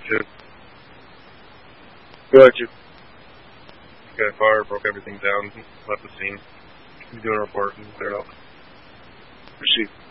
too. What about you? Got fire, broke everything down, left the scene. He's doing a report and cleared out. Proceed.